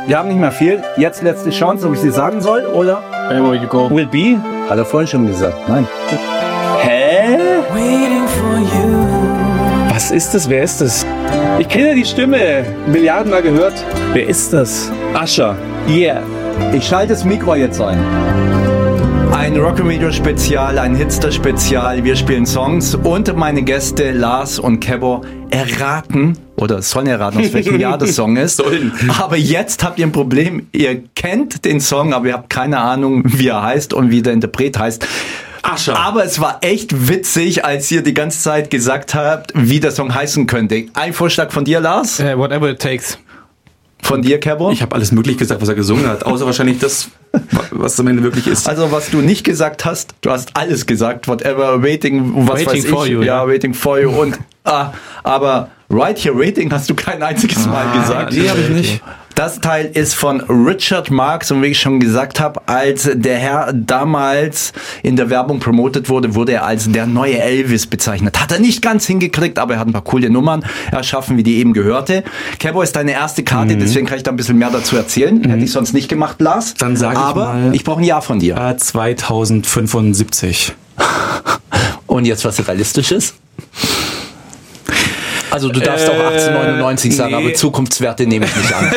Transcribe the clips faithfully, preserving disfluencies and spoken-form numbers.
wir haben nicht mehr viel. Jetzt letzte Chance, ob ich sie sagen soll, oder? Where you go? Will be? Hat er vorhin schon gesagt. Nein. Hä? Was ist das? Wer ist das? Ich kenne die Stimme. Milliardenmal gehört. Wer ist das? Usher. Yeah. Ich schalte das Mikro jetzt ein. Ein Rock-O-Radio-Spezial, ein Hitster-Spezial. Wir spielen Songs und meine Gäste Lars und Kebo erraten, oder sollen erraten, aus welchem Jahr das Song ist. Sollen. Aber jetzt habt ihr ein Problem. Ihr kennt den Song, aber ihr habt keine Ahnung, wie er heißt und wie der Interpret heißt. Usher. Aber es war echt witzig, als ihr die ganze Zeit gesagt habt, wie der Song heißen könnte. Ein Vorschlag von dir, Lars? Uh, whatever it takes. Von dir, Kebo? Ich habe alles möglich gesagt, was er gesungen hat, außer wahrscheinlich das, was am Ende wirklich ist. Also was du nicht gesagt hast, du hast alles gesagt, whatever, waiting, was Waiting weiß ich. for you, ja, ja. waiting for you und ah, aber right here waiting hast du kein einziges Mal Ah, gesagt. nee, hab ich nicht. Das Teil ist von Richard Marx und wie ich schon gesagt habe, als der Herr damals in der Werbung promotet wurde, wurde er als der neue Elvis bezeichnet. Hat er nicht ganz hingekriegt, aber er hat ein paar coole Nummern erschaffen, wie die eben gehörte. Kebo ist deine erste Karte, mhm. deswegen kann ich da ein bisschen mehr dazu erzählen. Mhm. Hätte ich sonst nicht gemacht, Lars. Dann sage ich aber mal, ich brauche ein Jahr von dir. Äh, zweitausendfünfundsiebzig. Und jetzt was Realistisches? Also du darfst äh, auch achtzehnhundertneunundneunzig sagen, nee. Aber Zukunftswerte nehme ich nicht an.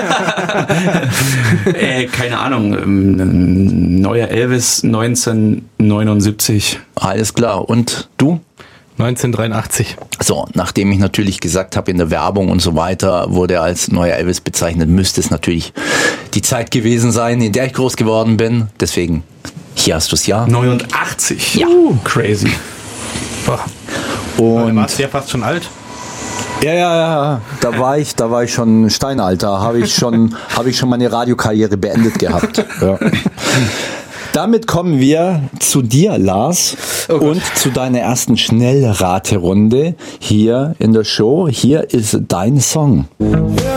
äh, keine Ahnung. Ähm, neuer Elvis neunzehnhundertneunundsiebzig. Alles klar. Und du? neunzehnhundertdreiundachtzig. So, nachdem ich natürlich gesagt habe, in der Werbung und so weiter wurde er als neuer Elvis bezeichnet, müsste es natürlich die Zeit gewesen sein, in der ich groß geworden bin. Deswegen, hier hast du es ja. neunundachtzig. Ja. Uh, crazy. Boah. Und du warst ja fast schon alt. Ja, ja, ja, da war ich, da war ich schon Steinalter, habe ich schon, habe ich schon meine Radiokarriere beendet gehabt. Ja. Damit kommen wir zu dir, Lars, oh und zu deiner ersten Schnellraterunde hier in der Show. Hier ist dein Song.